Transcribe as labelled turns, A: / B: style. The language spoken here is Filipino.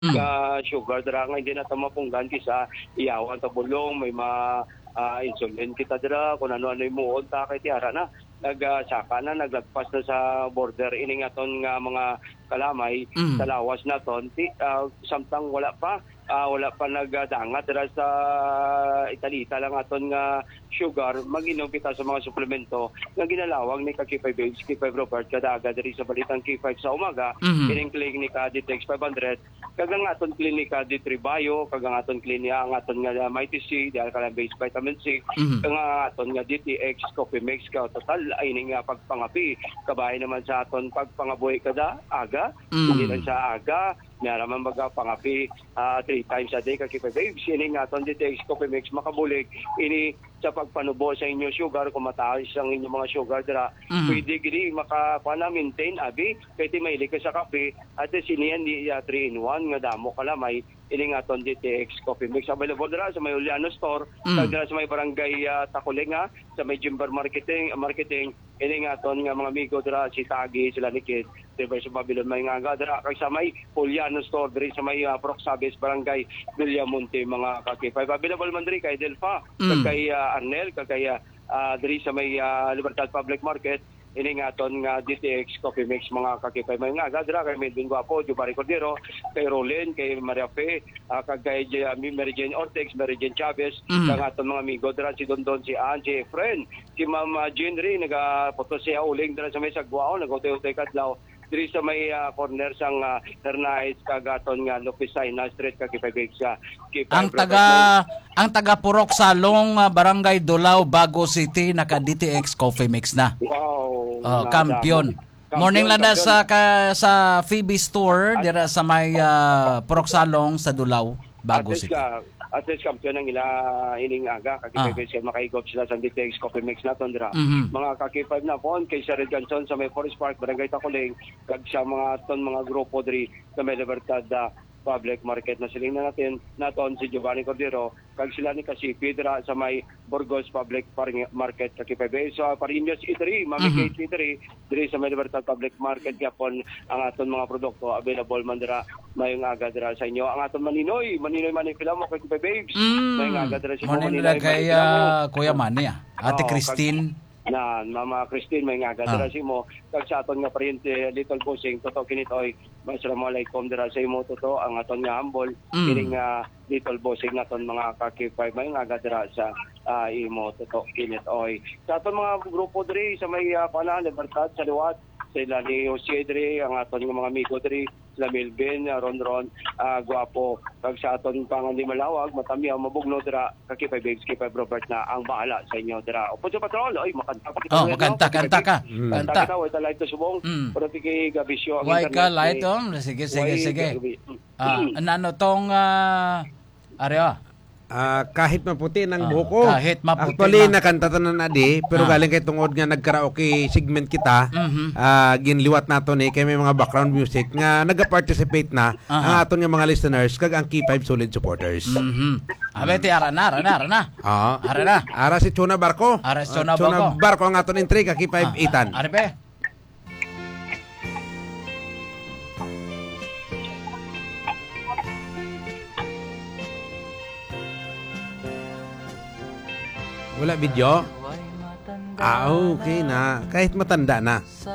A: Mm.
B: sugar dira nga hindi na ta mapunggan kisa iyawan ta bulong may insulin kita dira kung ano-ano imuod ta kay tiara na nagsaka na naglagpas na sa border ini nga ton nga mga kalamay sa lawas na ton samtang wala pa nagdangat dira sa italita lang aton nga sugar maginom kita sa mga suplemento nga ginalawag ni K5 Babes K5 Robert kada aga diri sa balitang K5 sa umaga ining klinika Ditex 500 kagang aton klinika D3 Bio kagang aton klinika ang aton nga Mighty C dahil kala base vitamin C kagang aton nga DTX Coffee Mix ka total ay nga pagpangapi kabay naman sa aton pagpangabuhi kada aga hindi lang sa aga naraman pangapi 3 times a day K5 Babes ini nga aton DTX Coffee Mix makabulig ini sa pagpanubo sa inyo sugar kung mataas ang inyong mga sugar dira pwede gini maintain abi kay ti maili ka sa kape at siniyan di 3-in-1 nga damo kala may ini nga aton DTX Coffee Mix available dira sa may Juliano Store dira sa may barangay Takulenga sa may Jimber marketing ini nga aton nga mga amigo dira si Tagi sila ni Kid diba sa Babylon may nga dira kay sa may Juliano Store diri sa may Proxabes barangay Villamonte mga K5 available man diri kay Delfa kay Arnel kay diri sa may Libertad Public Market ini nga aton nga DTX Coffee Mix mga K5 may nga dira kay Melvin Guapo Jubari Cordero kay Rolin kay Maria Fe kay Mary Jane Ortex Mary Jane Chavez kang aton mga amigo dira si Dondon si Angie friend si Ma'am Jenry nagapoto siya uling dira sa may Sagwao nagotay-utay kadlaw diri sa may corner sang Hernais kagaton nga Lopesay na street K5 sa
A: ang taga Purok Salong Barangay Dulao Bago City naka DTX Coffee Mix na.
B: Wow.
A: Kampiyon. Morning lang na sa Phoebe Store dira sa may Purok Salong sa Dulao Bago City.
B: At least kampiyon ang ining aga K5 siya makaigop sila sa DTX Coffee Mix na tondra mga K5 na pon kay Sir Ganson sa may Forest Park Barangay Takuling kag sa mga mga grupo diri sa may Libertad Public Market na siling na natin naton si Giovanni Cordero kag sila ni Kasipi dira sa may Burgos Public Market sa K5 so Pariños Eatery Mami Kate Eatery diri sa may Libertad Public Market gyapon ang aton mga produkto available man dira mayong aga dira sa inyo ang aton Maninoy manipila mo kay K5 Babes mayong aga dira sa
A: Maninoy kay Kuya Manny Ate Christine
B: na Mama Christine may nga dira si mo kag sa aton nga paryente Little Bossing totoo kinitoy assalamualaikum dira sa imo totoo ang aton nga humble kini nga Little Bossing naton mga K5 may nga dira sa imo totoo kinitoy sa aton mga grupo diri sa may Libertad sa liwat sila ni Jose diri ang aton nga mga amigo diri sila Melvin Ron Guapo kag sa aton pangandi malawag matamiaw mabugno dira K5 Babes K5 Robert na ang bahala sa inyo dira upo sa patrol oy
A: makanta ka
B: wala light to subong pero tiki gabisyo ang
A: internet ka light sige ano tong areo
C: kahit maputi ng buhok ko.
A: Kahit maputi
C: actually nakanta tanan na di pero galing kay tungod nga nagkaraoke segment kita ginliwat nato ni kay may mga background music nga naga-participate na ang aton nga mga listeners kag ang K5 solid supporters.
A: Abeti ara na.
C: Ara si Chona Barco. Chona Barco ang aton entry ka K5 Itan.
A: Arbe.
C: Wala video? Okay na. Kahit matanda na.